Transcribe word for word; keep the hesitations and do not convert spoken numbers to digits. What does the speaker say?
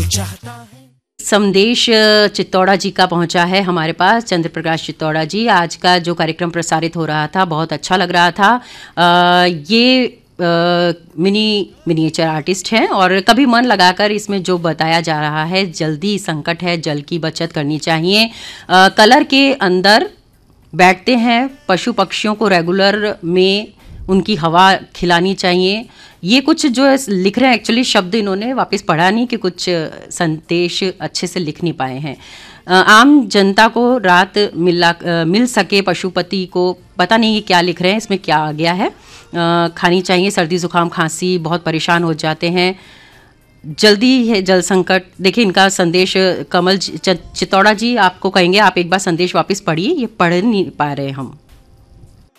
चाहता है। संदेश चित्तौड़ा जी का पहुंचा है हमारे पास। चंद्र प्रकाश चित्तौड़ा जी, आज का जो कार्यक्रम प्रसारित हो रहा था बहुत अच्छा लग रहा था। आ, ये आ, मिनी मिनिएचर आर्टिस्ट हैं और कभी मन लगाकर इसमें जो बताया जा रहा है, जल्दी संकट है, जल की बचत करनी चाहिए। आ, कलर के अंदर बैठते हैं, पशु पक्षियों को रेगुलर में उनकी हवा खिलानी चाहिए। ये कुछ जो है लिख रहे हैं, एक्चुअली शब्द इन्होंने वापस पढ़ा नहीं कि कुछ संदेश अच्छे से लिख नहीं पाए हैं। आम जनता को रात मिला मिल सके, पशुपति को पता नहीं ये क्या लिख रहे हैं, इसमें क्या आ गया है। आ, खानी चाहिए, सर्दी जुकाम खांसी बहुत परेशान हो जाते हैं, जल्दी है जल संकट। देखिए इनका संदेश कमल चित्तौड़ा जी आपको कहेंगे, आप एक बार संदेश वापस पढ़िए, ये पढ़ नहीं पा रहे हम।